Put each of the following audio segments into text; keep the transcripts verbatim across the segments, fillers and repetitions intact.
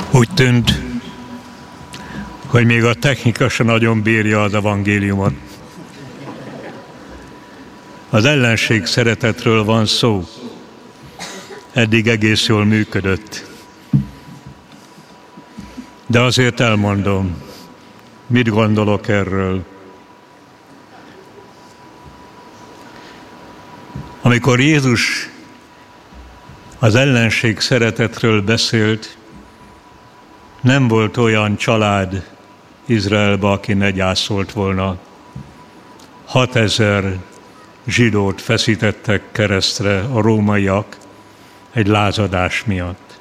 Úgy tűnt, hogy még a technika se nagyon bírja az evangéliumot. Az ellenség szeretetről van szó. Eddig egész jól működött. De azért elmondom, mit gondolok erről. Amikor Jézus az ellenség szeretetről beszélt, nem volt olyan család Izraelben, aki ne gyászolt volna. Hatezer zsidót feszítettek keresztre a rómaiak egy lázadás miatt.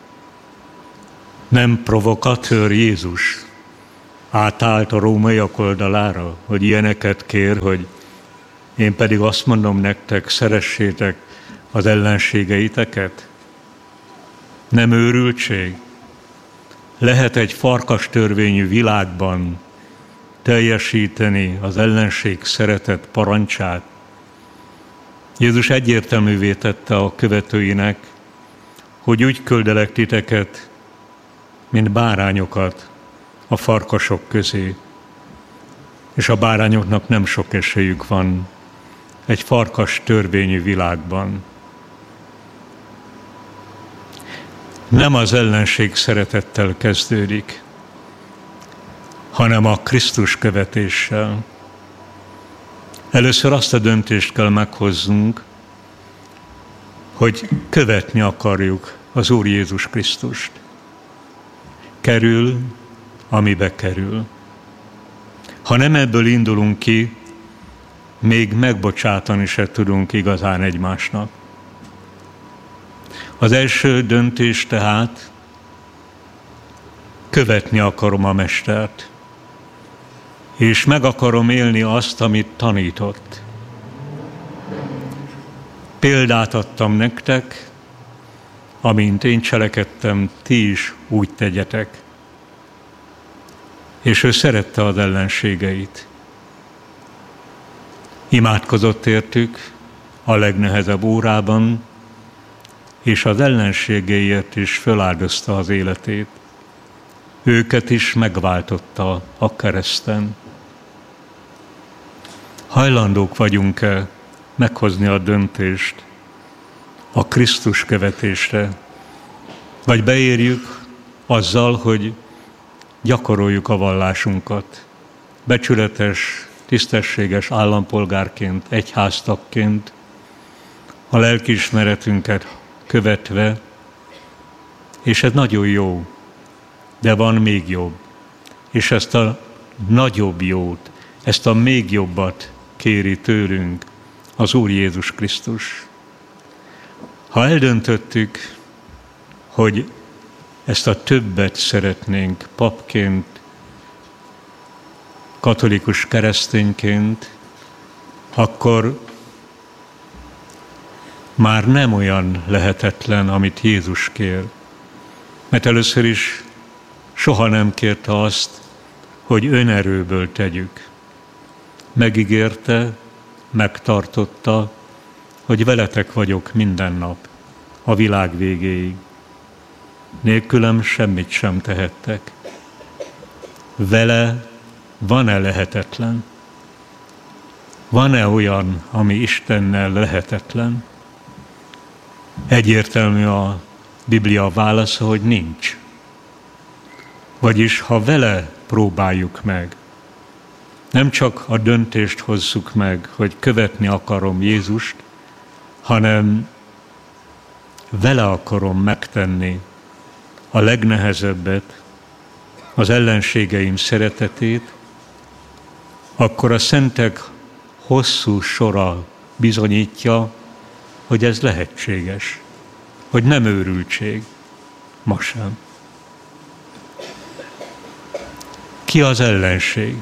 Nem provokatőr Jézus átállt a rómaiak oldalára, hogy ilyeneket kér, hogy én pedig azt mondom nektek, szeressétek az ellenségeiteket? Nem őrültség? Lehet egy farkas törvényű világban teljesíteni az ellenség szeretet parancsát? Jézus egyértelművé tette a követőinek, hogy úgy küldelek titeket, mint bárányokat a farkasok közé. És a bárányoknak nem sok esélyük van egy farkas törvényű világban. Nem az ellenség szeretettel kezdődik, hanem a Krisztus követéssel. Először azt a döntést kell meghoznunk, hogy követni akarjuk az Úr Jézus Krisztust. Kerül, amibe kerül. Ha nem ebből indulunk ki, még megbocsátani se tudunk igazán egymásnak. Az első döntés tehát, követni akarom a Mestert, és meg akarom élni azt, amit tanított. Példát adtam nektek, amint én cselekedtem, ti is úgy tegyetek. És ő szerette az ellenségeit. Imádkozott értük a legnehezebb órában, és az ellenségeiért is föláldozta az életét. Őket is megváltotta a kereszten. Hajlandók vagyunk-e meghozni a döntést a Krisztus követésre, vagy beérjük azzal, hogy gyakoroljuk a vallásunkat, becsületes, tisztességes állampolgárként, egyháztagként, a lelkiismeretünket követve, és ez nagyon jó, de van még jobb. És ezt a nagyobb jót, ezt a még jobbat kéri tőlünk az Úr Jézus Krisztus. Ha eldöntöttük, hogy ezt a többet szeretnénk papként, katolikus keresztényként, akkor már nem olyan lehetetlen, amit Jézus kér. Mert először is soha nem kérte azt, hogy önerőből tegyük. Megígérte, megtartotta, hogy veletek vagyok minden nap, a világ végéig. Nélkülem semmit sem tehettek. Vele van-e lehetetlen? Van-e olyan, ami Istennel lehetetlen? Egyértelmű a Biblia válasza, hogy nincs. Vagyis, ha vele próbáljuk meg, nem csak a döntést hozzuk meg, hogy követni akarom Jézust, hanem vele akarom megtenni a legnehezebbet, az ellenségeim szeretetét, akkor a szentek hosszú sora bizonyítja, hogy ez lehetséges, hogy nem őrültség, ma sem. Ki az ellenség?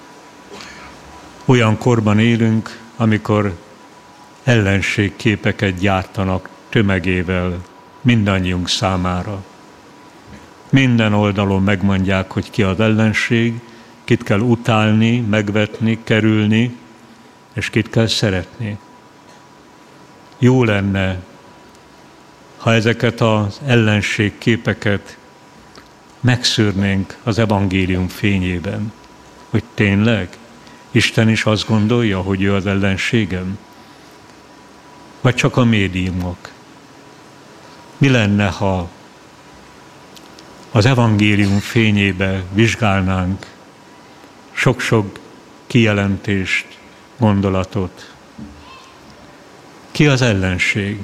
Olyan korban élünk, amikor ellenségképeket gyártanak tömegével mindannyiunk számára. Minden oldalon megmondják, hogy ki az ellenség, kit kell utálni, megvetni, kerülni, és kit kell szeretni. Jó lenne, ha ezeket az ellenségképeket megszűrnénk az evangélium fényében, hogy tényleg Isten is azt gondolja, hogy ő az ellenségem? Vagy csak a médiumok? Mi lenne, ha az evangélium fényébe vizsgálnánk sok-sok kijelentést, gondolatot? Ki az ellenség?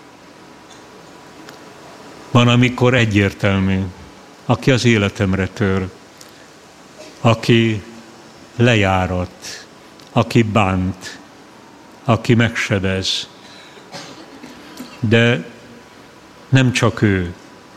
Van, amikor egyértelmű, aki az életemre tör, aki lejárat, aki bánt, aki megsebez. De nem csak ő.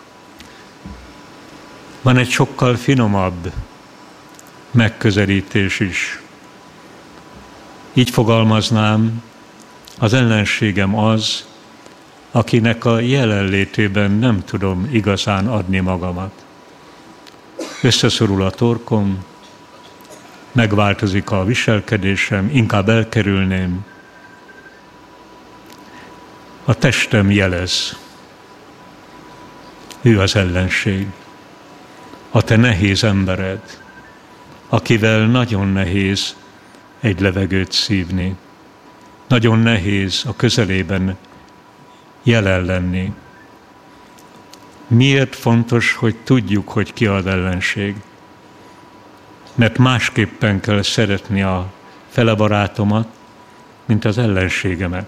Van egy sokkal finomabb megközelítés is. Így fogalmaznám, az ellenségem az, akinek a jelenlétében nem tudom igazán adni magamat. Összeszorul a torkom, megváltozik a viselkedésem, inkább elkerülném. A testem jelez. Ő az ellenség. A te nehéz embered, akivel nagyon nehéz egy levegőt szívni. Nagyon nehéz a közelében jelen lenni. Miért fontos, hogy tudjuk, hogy ki az ellenség? Mert másképpen kell szeretni a fele barátomat, mint az ellenségemet.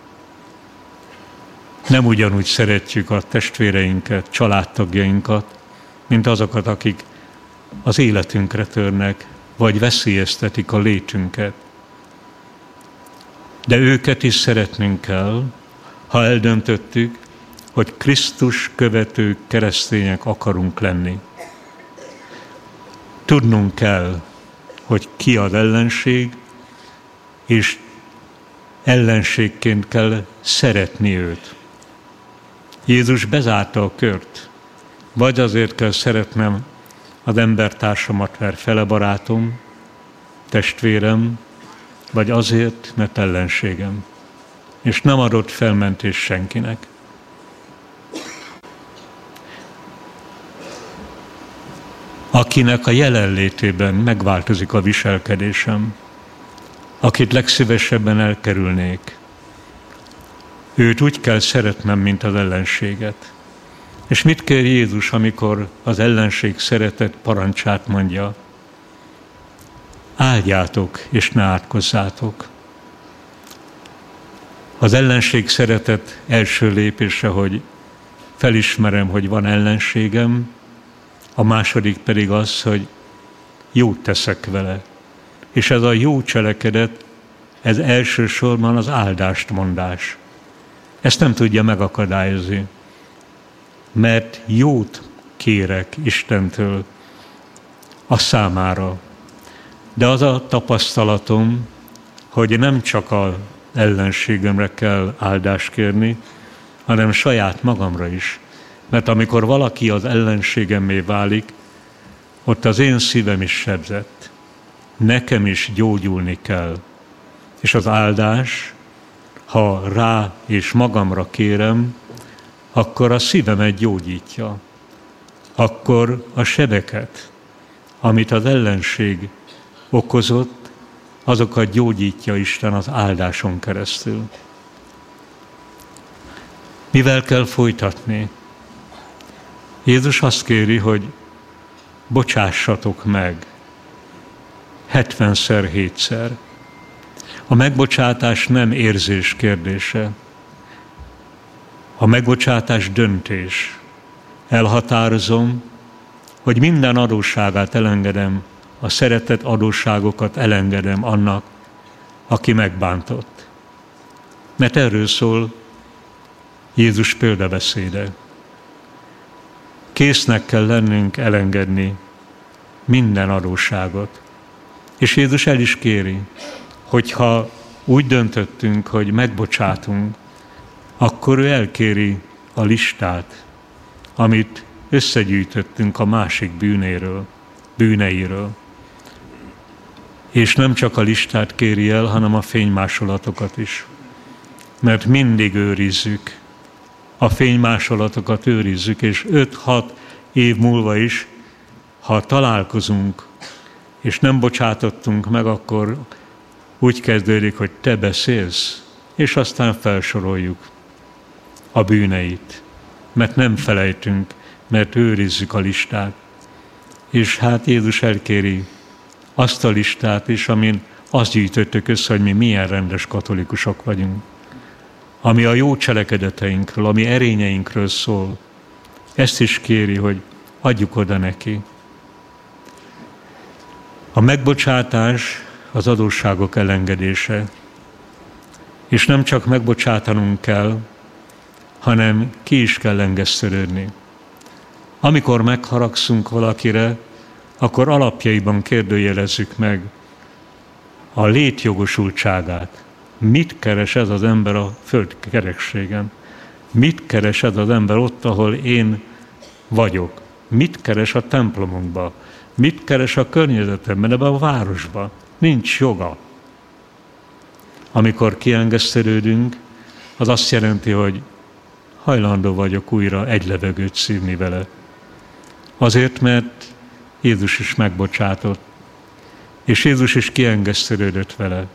Nem ugyanúgy szeretjük a testvéreinket, családtagjainkat, mint azokat, akik az életünkre törnek, vagy veszélyeztetik a létünket. De őket is szeretnünk kell, ha eldöntöttük, hogy Krisztus követő keresztények akarunk lenni. Tudnunk kell, hogy ki az ellenség, és ellenségként kell szeretni őt. Jézus bezárta a kört. Vagy azért kell szeretnem az embertársamat, mert fele barátom, testvérem, vagy azért, mert ellenségem. És nem adott felmentés senkinek. Akinek a jelenlétében megváltozik a viselkedésem, akit legszívesebben elkerülnék, őt úgy kell szeretnem, mint az ellenséget. És mit kér Jézus, amikor az ellenség szeretet parancsát mondja? Áldjátok, és ne átkozzátok. Az ellenség szeretet első lépése, hogy felismerem, hogy van ellenségem, a második pedig az, hogy jót teszek vele. És ez a jó cselekedet, ez elsősorban az áldást mondás. Ezt nem tudja megakadályozni, mert jót kérek Istentől a számára. De az a tapasztalatom, hogy nem csak az ellenségemre kell áldást kérni, hanem saját magamra is. Mert amikor valaki az ellenségemmé válik, ott az én szívem is sebzett. Nekem is gyógyulni kell. És az áldás, ha rá és magamra kérem, akkor a szívemet gyógyítja. Akkor a sebeket, amit az ellenség okozott, azokat gyógyítja Isten az áldáson keresztül. Mivel kell folytatni? Jézus azt kéri, hogy bocsássatok meg hetvenszer, hétszer. A megbocsátás nem érzés kérdése. A megbocsátás döntés. Elhatározom, hogy minden adósságát elengedem, a szeretet adósságokat elengedem annak, aki megbántott. Mert erről szól Jézus példabeszéde. Késznek kell lennünk elengedni minden adósságot. És Jézus el is kéri, hogyha úgy döntöttünk, hogy megbocsátunk, akkor ő elkéri a listát, amit összegyűjtöttünk a másik bűnéről, bűneiről. És nem csak a listát kéri el, hanem a fénymásolatokat is. Mert mindig őrizzük, a fénymásolatokat őrizzük, és öt-hat év múlva is ha találkozunk, és nem bocsátottunk meg, akkor úgy kezdődik, hogy te beszélsz, és aztán felsoroljuk a bűneit, mert nem felejtünk, mert őrizzük a listát. És hát Jézus elkéri azt a listát is, amin azt gyűjtöttük össze, hogy mi milyen rendes katolikusok vagyunk. Ami a jó cselekedeteinkről, ami erényeinkről szól. Ezt is kéri, hogy adjuk oda neki. A megbocsátás az adósságok elengedése. És nem csak megbocsátanunk kell, hanem ki is kell engesztelődni. Amikor megharagszunk valakire, akkor alapjaiban kérdőjelezzük meg a létjogosultságát. Mit keres ez az ember a föld kerekségen? Mit keres ez az ember ott, ahol én vagyok? Mit keres a templomunkban? Mit keres a környezetemben, ebben a városban? Nincs joga. Amikor kiengesztelődünk, az azt jelenti, hogy hajlandó vagyok újra egy levegőt szívni vele. Azért, mert Jézus is megbocsátott, és Jézus is kiengesztelődött vele.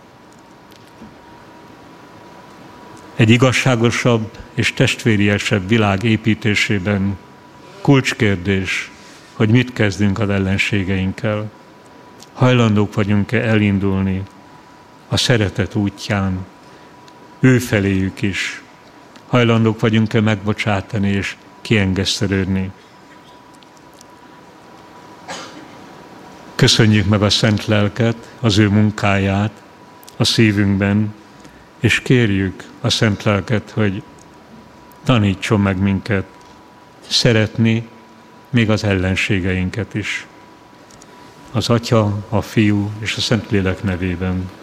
Egy igazságosabb és testvériesebb világ építésében kulcskérdés, hogy mit kezdünk az ellenségeinkkel. Hajlandók vagyunk-e elindulni a szeretet útján, ő feléjük is. Hajlandók vagyunk-e megbocsátani és kiengesztelődni. Köszönjük meg a Szent Lelket, az ő munkáját a szívünkben, és kérjük a Szent Lelket, hogy tanítson meg minket szeretni még az ellenségeinket is. Az Atya, a Fiú és a Szentlélek nevében.